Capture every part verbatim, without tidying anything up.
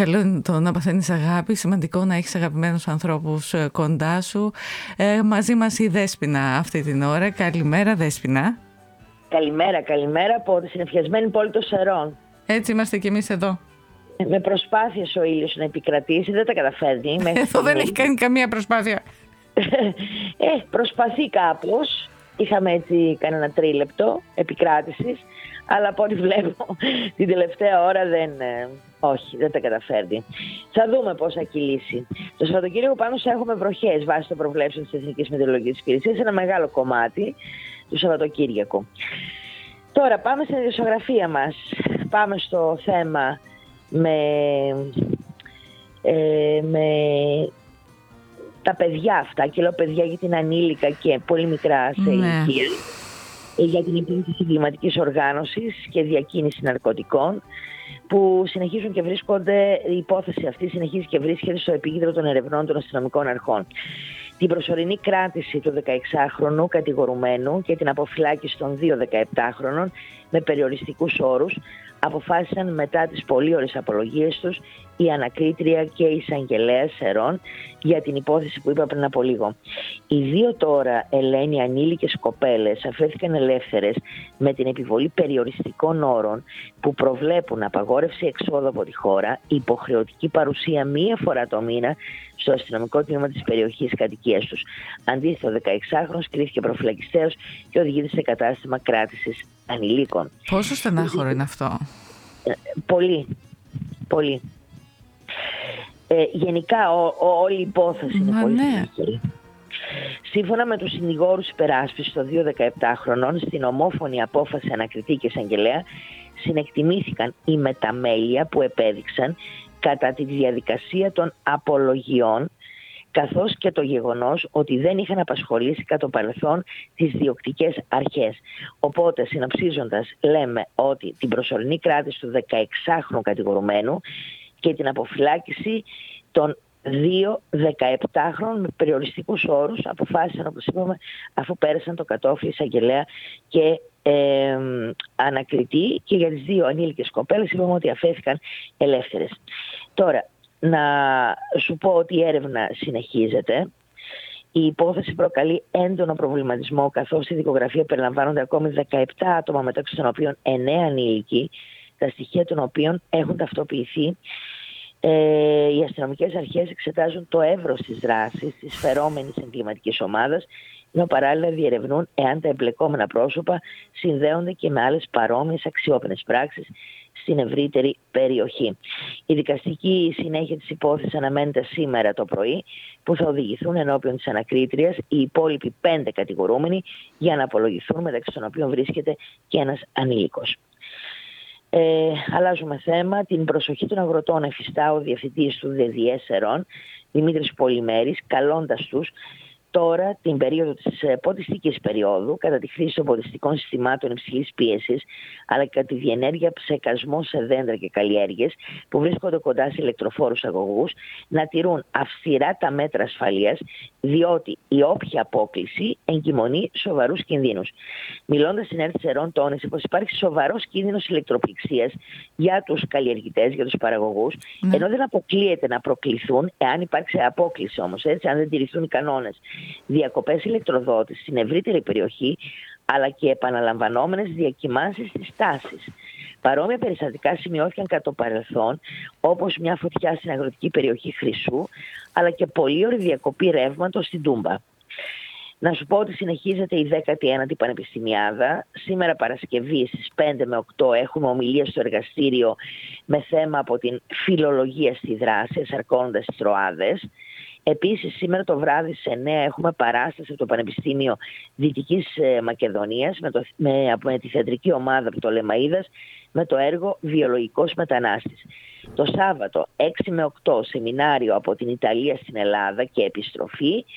Καλό είναι το να παθαίνεις αγάπη, σημαντικό να έχεις αγαπημένους ανθρώπους κοντά σου. Ε, μαζί μας η Δέσποινα αυτή την ώρα. Καλημέρα Δέσποινα. Καλημέρα, καλημέρα από τη συνεφιασμένη πόλη των Σερών. Έτσι είμαστε κι εμείς εδώ. Με προσπάθειες ο ήλιος να επικρατήσει, δεν τα καταφέρνει. Εδώ δεν έχει κάνει καμία προσπάθεια. ε, προσπαθεί κάπως. Είχαμε έτσι κανένα τρίλεπτο επικράτησης, αλλά από ό,τι βλέπω την τελευταία ώρα δεν, ε, όχι, δεν τα καταφέρνει. Θα δούμε πώς θα κυλήσει. Το Σαββατοκύριακο πάνω θα έχουμε βροχές βάσει των προβλέψεων της Εθνικής Μετεωρολογικής Υπηρεσίας, ένα μεγάλο κομμάτι του Σαββατοκύριακου. Τώρα πάμε στην ειδησιογραφία μας. Πάμε στο θέμα με, ε, με τα παιδιά αυτά, και λέω παιδιά γιατί είναι ανήλικα και πολύ μικρά σε ηλικία, ναι. Για την επίθεση εγκληματικής οργάνωσης και διακίνηση ναρκωτικών, που συνεχίζουν και βρίσκονται, η υπόθεση αυτή συνεχίζει και βρίσκεται στο επίκεντρο των ερευνών των αστυνομικών αρχών. Την προσωρινή κράτηση του δεκαεξάχρονου κατηγορουμένου και την αποφυλάκηση των δύο δεκαεπτάχρονων με περιοριστικούς όρους αποφάσισαν μετά τις πολύωρες απολογίες τους η ανακρίτρια και η εισαγγελέας Σερών για την υπόθεση που είπα πριν από λίγο. Οι δύο τώρα Ελένη ανήλικες κοπέλες αφέθηκαν ελεύθερες με την επιβολή περιοριστικών όρων που προβλέπουν απαγόρευση εξόδου από τη χώρα, υποχρεωτική παρουσία μία φορά το μήνα στο αστυνομικό τμήμα της περιοχής κατοικίας τους. Αντίθετα, ο δεκαεξάχρονος κρίθηκε προφυλακιστέως και οδηγείται σε κατάστημα κράτησης ανηλίκων. Πόσο στενάχωρο είναι αυτό? Ε, πολύ, πολύ. Ε, γενικά ο, ο, όλη η υπόθεση είναι Μα πολύ ναι. στενάχωρη. Σύμφωνα με τους συνηγόρους υπεράσπισης των δύο δεκαεπτάχρονων, στην ομόφωνη απόφαση ανακριτή και εισαγγελέα συνεκτιμήθηκαν οι μεταμέλεια που επέδειξαν κατά τη διαδικασία των απολογιών, καθώς και το γεγονός ότι δεν είχαν απασχολήσει κατά το παρελθόν τις διοκτικές αρχές. Οπότε, συνοψίζοντας, λέμε ότι την προσωρινή κράτηση του δεκαεξάχρονου κατηγορουμένου και την αποφυλάκηση των δύο δεκαεπτάχρονων με περιοριστικούς όρους αποφάσισαν, όπως είπαμε, αφού πέρασαν το κατόφλι εισαγγελέα και ε, ανακριτή, και για τις δύο ανήλικες κοπέλες είπαμε ότι αφέθηκαν ελεύθερες. Τώρα, να σου πω ότι η έρευνα συνεχίζεται. Η υπόθεση προκαλεί έντονο προβληματισμό, καθώς στη δικογραφία περιλαμβάνονται ακόμη δεκαεπτά άτομα, μεταξύ των οποίων εννέα ανήλικοι, τα στοιχεία των οποίων έχουν ταυτοποιηθεί. Ε, οι αστυνομικές αρχές εξετάζουν το εύρος της δράσης της φερόμενης εγκληματικής ομάδας, ενώ παράλληλα διερευνούν εάν τα εμπλεκόμενα πρόσωπα συνδέονται και με άλλες παρόμοιες αξιόπινες πράξεις στην ευρύτερη περιοχή. Η δικαστική συνέχεια της υπόθεσης αναμένεται σήμερα το πρωί, που θα οδηγηθούν ενώπιον της ανακρίτριας οι υπόλοιποι πέντε κατηγορούμενοι για να απολογηθούν, μεταξύ των οποίων βρίσκεται και ένας ανήλικος. Ε, αλλάζουμε θέμα. Την προσοχή των αγροτών εφιστά ο διευθυντής του ΔΔΕ Σερών, Δημήτρης Πολυμέρης, καλώντας τους τώρα την περίοδο της ποτιστικής περίοδου κατά τη χρήση των ποτιστικών συστημάτων υψηλής πίεσης, αλλά και κατά τη διενέργεια ψεκασμών σε δέντρα και καλλιέργειες που βρίσκονται κοντά σε ηλεκτροφόρους αγωγούς, να τηρούν αυστηρά τα μέτρα ασφαλείας, διότι η όποια απόκληση εγκυμονεί σοβαρούς κινδύνους. Μιλώντας στην ΕΡΤ Σερών, τόνισε πως υπάρχει σοβαρός κίνδυνος ηλεκτροπληξίας για τους καλλιεργητές, για τους παραγωγούς, ναι. Ενώ δεν αποκλείεται να προκληθούν, εάν υπάρξει απόκληση όμως, έτσι, αν δεν τηρηθούν οι κανόνες, διακοπές ηλεκτροδότησης στην ευρύτερη περιοχή, αλλά και επαναλαμβανόμενες διακυμάνσεις της τάσης. Παρόμοια περιστατικά σημειώθηκαν κατά το παρελθόν, όπως μια φωτιά στην αγροτική περιοχή Χρυσού, αλλά και πολύωρη διακοπή ρεύματος στην Τούμπα. Να σου πω ότι συνεχίζεται η δέκατη ένατη Πανεπιστημιάδα. Σήμερα Παρασκευή στις πέντε με οκτώ έχουμε ομιλία στο εργαστήριο με θέμα από την φιλολογία στη δράση, εσαρκώνοντας τις ροάδες. Επίσης, σήμερα το βράδυ στις εννέα έχουμε παράσταση από το Πανεπιστήμιο Δυτικής Μακεδονίας με, το, με, με τη θεατρική ομάδα από το Λεμαΐδας με το έργο «Βιολογικός μετανάστης». Το Σάββατο έξι με οκτώ σεμινάριο από την Ιταλία στην Ελλάδα και επιστροφή.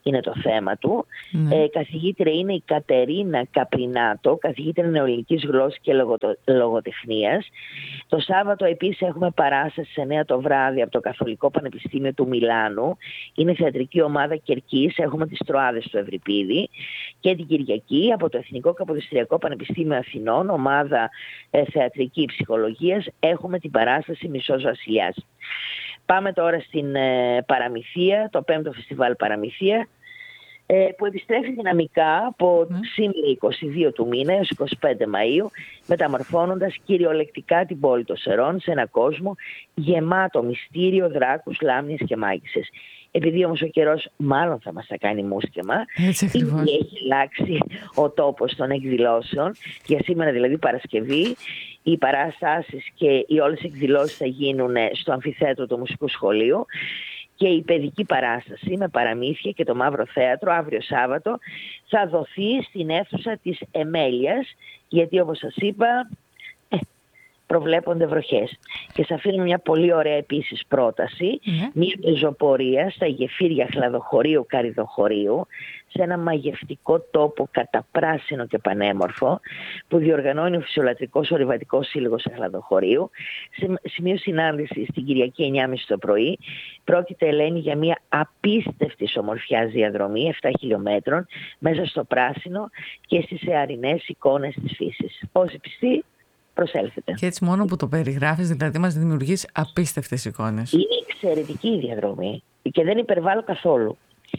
είναι το θέμα του. Ναι. Ε, καθηγήτρια είναι η Κατερίνα Καπρινάτο, καθηγήτρια νεοελληνικής γλώσσας και λογοτο... λογοτεχνίας. Το Σάββατο επίσης έχουμε παράσταση σε εννιά το βράδυ από το Καθολικό Πανεπιστήμιο του Μιλάνου. Είναι θεατρική ομάδα Κερκής, έχουμε τις Τροάδες του Ευρυπίδη. Και την Κυριακή από το Εθνικό Καποδιστριακό Πανεπιστήμιο Αθηνών, ομάδα ε, θεατρική ψυχολογίας, έχουμε την παράσταση Μισός Βασιλιάς. Πάμε τώρα στην ε, Παραμυθία, το πέμπτο φεστιβάλ Παραμυθία, ε, που επιστρέφει δυναμικά από mm. σήμερα είκοσι δύο του μήνα έως είκοσι πέντε Μαΐου, μεταμορφώνοντας κυριολεκτικά την πόλη των Σερών σε ένα κόσμο γεμάτο μυστήριο, δράκους, λάμνες και μάγισσες. Επειδή όμως ο καιρός μάλλον θα μας τα κάνει μουσκεμα, ήδη έχει αλλάξει ο τόπος των εκδηλώσεων. Για σήμερα δηλαδή Παρασκευή, οι παραστάσεις και οι όλες οι εκδηλώσεις θα γίνουν στο αμφιθέατρο του Μουσικού Σχολείου και η παιδική παράσταση με παραμύθια και το Μαύρο Θέατρο αύριο Σάββατο θα δοθεί στην αίθουσα της Εμέλειας, γιατί όπως σας είπα προβλέπονται βροχές. Και σας αφήνω μια πολύ ωραία επίσης πρόταση, yeah. μια πεζοπορία στα γεφύρια Χλαδοχωρίου Καριδοχωρίου, σε ένα μαγευτικό τόπο καταπράσινο και πανέμορφο, που διοργανώνει ο Φυσιολατρικός Ορειβατικός Σύλλογος Χλαδοχωρίου, σε σημείο συνάντηση στην Κυριακή εννιά και μισή το πρωί. Πρόκειται, Ελένη, για μια απίστευτη ομορφιάς διαδρομή επτά χιλιόμετρων μέσα στο πράσινο και στις εαρινές εικόνες της φύσης. Όσοι πιστοί, προσέλθετε. Και έτσι μόνο που το περιγράφεις, δηλαδή μας δημιουργείς απίστευτες εικόνες. Είναι εξαιρετική η διαδρομή και δεν υπερβάλλω καθόλου.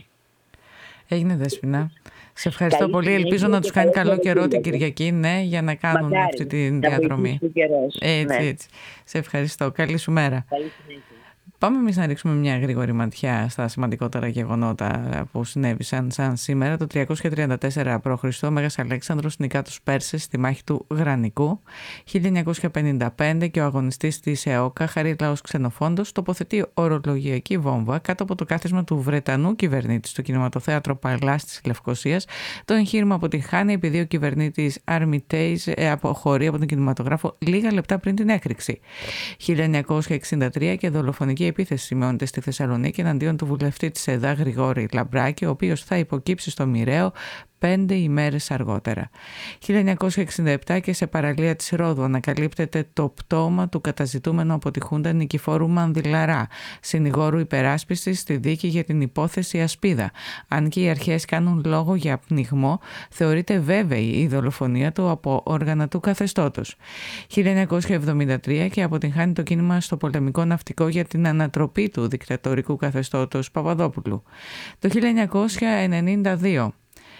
Έγινε, Δέσποινα. Σε ευχαριστώ καλή πολύ. Ελπίζω να τους κάνει καλό καιρό την Κυριακή, ναι, για να κάνουν Μακάρι, αυτή τη διαδρομή. Έτσι, ναι. έτσι. Σε ευχαριστώ. Καλή σου μέρα. Καλή Πάμε εμείς να ρίξουμε μια γρήγορη ματιά στα σημαντικότερα γεγονότα που συνέβησαν σαν σήμερα. Το τριακόσια τριάντα τέσσερα π.Χ. ο Μέγας Αλέξανδρος νικά τους Πέρσες στη μάχη του Γρανικού. χίλια εννιακόσια πενήντα πέντε και ο αγωνιστής της ΕΟΚΑ, Χαρίλαος Ξενοφόντος, τοποθετεί ορολογιακή βόμβα κάτω από το κάθισμα του Βρετανού κυβερνήτη στο κινηματοθέατρο Παλάς της Λευκοσίας. Το εγχείρημα αποτυγχάνει επειδή ο κυβερνήτης Αρμιτέης αποχωρεί από τον κινηματογράφο λίγα λεπτά πριν την έκρηξη. χίλια εννιακόσια εξήντα τρία και δολοφονική επίθεση σημειώνεται στη Θεσσαλονίκη εναντίον του βουλευτή της ΕΔΑ Γρηγόρη Λαμπράκη, ο οποίος θα υποκύψει στο μοιραίο πέντε ημέρες αργότερα. χίλια εννιακόσια εξήντα επτά και σε παραλία της Ρόδου ανακαλύπτεται το πτώμα του καταζητούμενου από τη Χούντα Νικηφόρου Μανδυλαρά, συνηγόρου υπεράσπισης στη δίκη για την υπόθεση Ασπίδα. Αν και οι αρχές κάνουν λόγο για πνιγμό, θεωρείται βέβαιη η δολοφονία του από όργανα του καθεστώτος. χίλια εννιακόσια εβδομήντα τρία και αποτυγχάνει το κίνημα στο πολεμικό ναυτικό για την ανατροπή του δικτατορικού καθεστώτος Παπαδόπουλου. Το χίλια εννιακόσια ενενήντα δύο.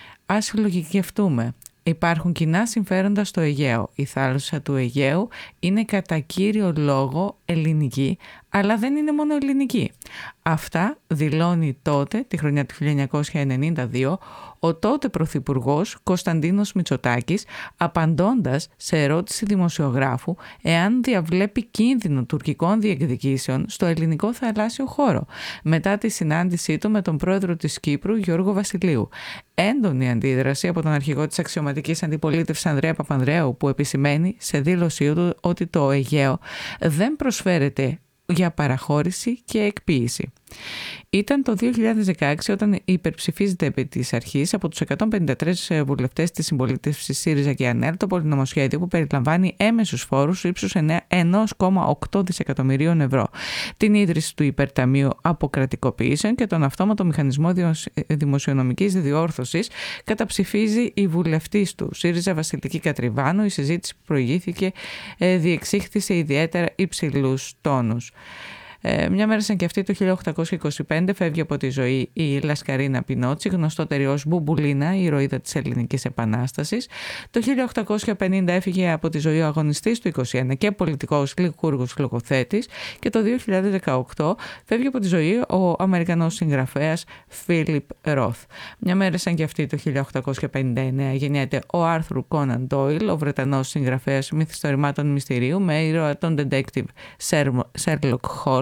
Ας λογικευτούμε. Υπάρχουν κοινά συμφέροντα στο Αιγαίο. Η θάλασσα του Αιγαίου είναι κατά κύριο λόγο ελληνική, αλλά δεν είναι μόνο ελληνική. Αυτά δηλώνει τότε, τη χρονιά του χίλια εννιακόσια ενενήντα δύο, ο τότε Πρωθυπουργός Κωνσταντίνος Μητσοτάκης, απαντώντας σε ερώτηση δημοσιογράφου εάν διαβλέπει κίνδυνο τουρκικών διεκδικήσεων στο ελληνικό θαλάσσιο χώρο, μετά τη συνάντησή του με τον πρόεδρο της Κύπρου, Γιώργο Βασιλείου. Έντονη αντίδραση από τον αρχηγό της αξιωματικής αντιπολίτευσης Ανδρέα Παπανδρέου, που επισημαίνει σε δήλωσή του ότι το Αιγαίο δεν προσφέρεται για παραχώρηση και εκποίηση. Ήταν το δύο χιλιάδες δεκαέξι όταν υπερψηφίζεται επί της αρχής από τους εκατόν πενήντα τρεις βουλευτές της συμπολίτευσης ΣΥΡΙΖΑ και ΑΝΕΛ το πολυνομοσχέδιο που περιλαμβάνει έμεσους φόρους ύψους ένα κόμμα οκτώ δισεκατομμυρίων ευρώ, την ίδρυση του υπερταμείου αποκρατικοποιήσεων και τον αυτόματο μηχανισμό δημοσιονομικής διόρθωσης. Καταψηφίζει η βουλευτής του ΣΥΡΙΖΑ Βασιλική Κατριβάνου. Η συζήτηση που προηγήθηκε διεξήχθη σε ιδιαίτερα υψηλούς τόνους. Ε, μια μέρα σαν και αυτή, το χίλια οκτακόσια είκοσι πέντε, φεύγει από τη ζωή η Λασκαρίνα Πινότσι, γνωστότερη ως Μπουμπουλίνα, η ηρωίδα της Ελληνικής Επανάστασης. Το χίλια οκτακόσια πενήντα έφυγε από τη ζωή ο αγωνιστής του είκοσι ένα και πολιτικός λικούργος λογοθέτης, και το δύο χιλιάδες δεκαοκτώ φεύγει από τη ζωή ο Αμερικανός συγγραφέας Φίλιπ Ροθ. Μια μέρα σαν και αυτή, το χίλια οκτακόσια πενήντα εννέα, γεννιέται ο Άρθουρ Κόναν Ντόιλ, ο Βρετανός συγγραφέας μυθιστορημάτων μυστηρίου, με ήρωα τον detective Sherlock Holmes.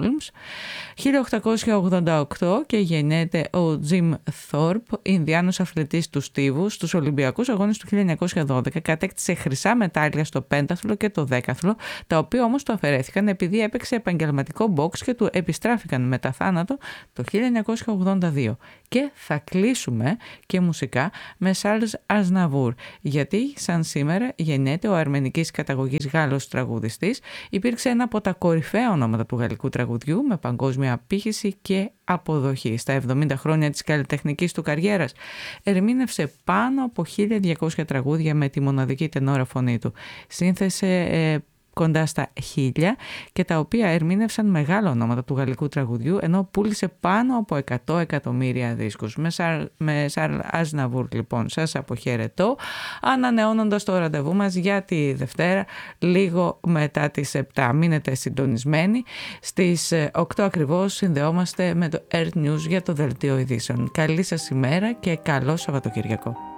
Holmes. χίλια οκτακόσια ογδόντα οκτώ και γεννιέται ο Jim Thorpe, Ινδιάνος αθλητής του στίβου. Στους Ολυμπιακούς Αγώνες του χίλια εννιακόσια δώδεκα κατέκτησε χρυσά μετάλλια στο πένταθλο και το δέκαθλο, τα οποία όμως του αφαιρέθηκαν επειδή έπαιξε επαγγελματικό μπόξ και του επιστράφηκαν μετά θάνατο το χίλια εννιακόσια ογδόντα δύο. Και θα κλείσουμε και μουσικά με Charles Aznavour, γιατί σαν σήμερα γεννιέται ο αρμενικής καταγωγής Γάλλος τραγουδιστής. Υπήρξε ένα από τα κορυφαία ονόματα του γαλλικού τραγουδιού με παγκόσμια απήχηση και αποδοχή. Στα εβδομήντα χρόνια της καλλιτεχνικής του καριέρας ερμήνευσε πάνω από χίλια διακόσια τραγούδια με τη μοναδική τενόρα φωνή του. Σύνθεσε ε, κοντά στα χίλια και τα οποία ερμήνευσαν μεγάλα ονόματα του γαλλικού τραγουδιού, ενώ πούλησε πάνω από εκατό εκατομμύρια δίσκους. Με Charles Aznavour λοιπόν σας αποχαιρετώ, ανανεώνοντας το ραντεβού μας για τη Δευτέρα λίγο μετά τις επτά. Μείνετε συντονισμένοι, στις οκτώ ακριβώς συνδεόμαστε με το Earth News για το δελτίο ειδήσεων. Καλή σας ημέρα και καλό Σαββατοκυριακό.